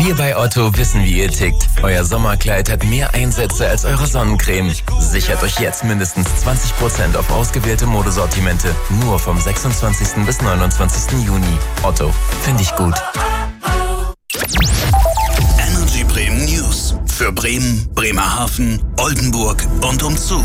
Wir bei Otto wissen, wie ihr tickt. Euer Sommerkleid hat mehr Einsätze als eure Sonnencreme. Sichert euch jetzt mindestens 20% auf ausgewählte Modesortimente. Nur vom 26. bis 29. Juni. Otto, finde ich gut. Energy Bremen News. Für Bremen, Bremerhaven, Oldenburg und umzu.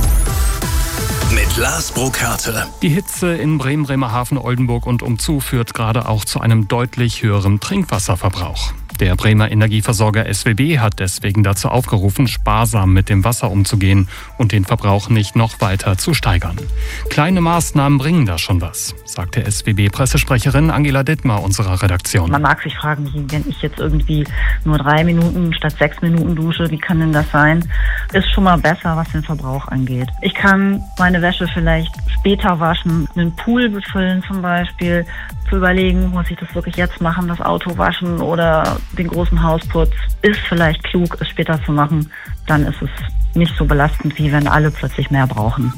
Mit Lars Burkhardt. Die Hitze in Bremen, Bremerhaven, Oldenburg und umzu führt gerade auch zu einem deutlich höheren Trinkwasserverbrauch. Der Bremer Energieversorger SWB hat deswegen dazu aufgerufen, sparsam mit dem Wasser umzugehen und den Verbrauch nicht noch weiter zu steigern. Kleine Maßnahmen bringen da schon was, sagte SWB-Pressesprecherin Angela Dittmar unserer Redaktion. Man mag sich fragen, wenn ich jetzt irgendwie nur 3 Minuten statt 6 Minuten dusche, wie kann denn das sein? Ist schon mal besser, was den Verbrauch angeht. Ich kann meine Wäsche vielleicht später waschen, einen Pool befüllen zum Beispiel, zu überlegen, muss ich das wirklich jetzt machen, das Auto waschen oder den großen Hausputz. Ist vielleicht klug, es später zu machen, dann ist es nicht so belastend, wie wenn alle plötzlich mehr brauchen.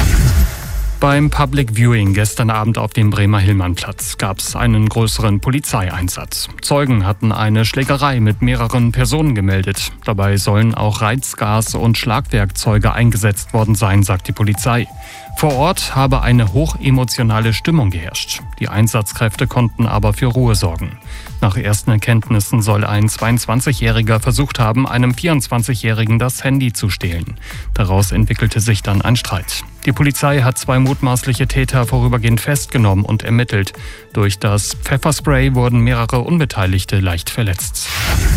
Beim Public Viewing gestern Abend auf dem Bremer Hillmannplatz gab es einen größeren Polizeieinsatz. Zeugen hatten eine Schlägerei mit mehreren Personen gemeldet. Dabei sollen auch Reizgas und Schlagwerkzeuge eingesetzt worden sein, sagt die Polizei. Vor Ort habe eine hochemotionale Stimmung geherrscht. Die Einsatzkräfte konnten aber für Ruhe sorgen. Nach ersten Erkenntnissen soll ein 22-Jähriger versucht haben, einem 24-Jährigen das Handy zu stehlen. Daraus entwickelte sich dann ein Streit. Die Polizei hat 2 mutmaßliche Täter vorübergehend festgenommen und ermittelt. Durch das Pfefferspray wurden mehrere Unbeteiligte leicht verletzt.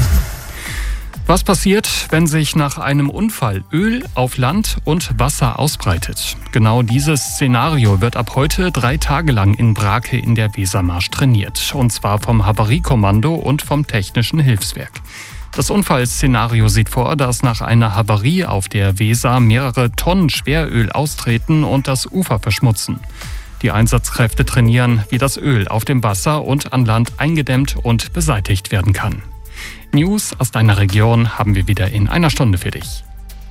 Was passiert, wenn sich nach einem Unfall Öl auf Land und Wasser ausbreitet? Genau dieses Szenario wird ab heute 3 Tage lang in Brake in der Wesermarsch trainiert. Und zwar vom Havariekommando und vom Technischen Hilfswerk. Das Unfallszenario sieht vor, dass nach einer Havarie auf der Weser mehrere Tonnen Schweröl austreten und das Ufer verschmutzen. Die Einsatzkräfte trainieren, wie das Öl auf dem Wasser und an Land eingedämmt und beseitigt werden kann. News aus deiner Region haben wir wieder in einer Stunde für dich.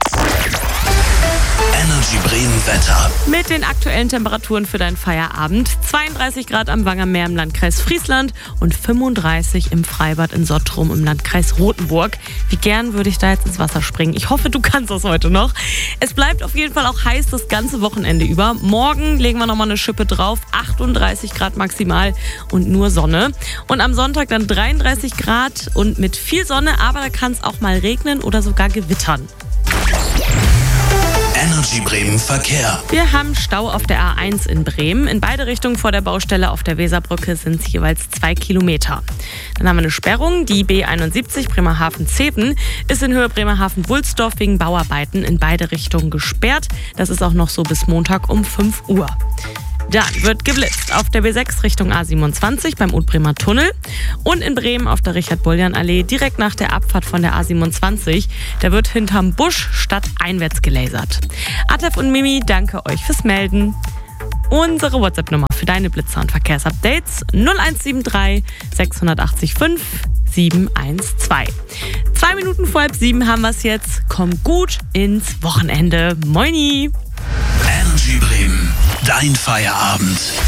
Energy Bremen Wetter. Mit den aktuellen Temperaturen für deinen Feierabend. 32 Grad am Wangermeer im Landkreis Friesland und 35 im Freibad in Sottrum im Landkreis Rothenburg. Wie gern würde ich da jetzt ins Wasser springen. Ich hoffe, du kannst das heute noch. Es bleibt auf jeden Fall auch heiß das ganze Wochenende über. Morgen legen wir nochmal eine Schippe drauf. 38 Grad maximal und nur Sonne. Und am Sonntag dann 33 Grad und mit viel Sonne, aber da kann es auch mal regnen oder sogar gewittern. Energy Bremen Verkehr. Wir haben Stau auf der A1 in Bremen. In beide Richtungen vor der Baustelle auf der Weserbrücke sind es jeweils 2 Kilometer. Dann haben wir eine Sperrung. Die B71 Bremerhaven-Zeven ist in Höhe Bremerhaven-Wulsdorf wegen Bauarbeiten in beide Richtungen gesperrt. Das ist auch noch so bis Montag um 5 Uhr. Dann wird geblitzt auf der B6 Richtung A27 beim Utbremer Tunnel und in Bremen auf der Richard-Boljan-Allee direkt nach der Abfahrt von der A27. Da wird hinterm Busch stadteinwärts gelasert. Atef und Mimi, danke euch fürs Melden. Unsere WhatsApp-Nummer für deine Blitzer und Verkehrsupdates 0173 680 5 712. 2 Minuten vor 6:30 haben wir es jetzt. Komm gut ins Wochenende. Moini! Energy Bremen. Dein Feierabend.